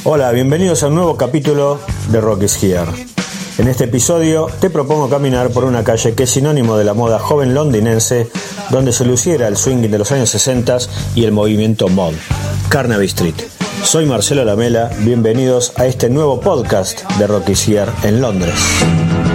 Hola, bienvenidos a un nuevo capítulo de Rock is Here. En este episodio te propongo caminar por una calle que es sinónimo de la moda joven londinense, donde se luciera el swing de los años 60 y el movimiento mod, Carnaby Street. Soy Marcelo Lamela, bienvenidos a este nuevo podcast de Rock is Here en Londres.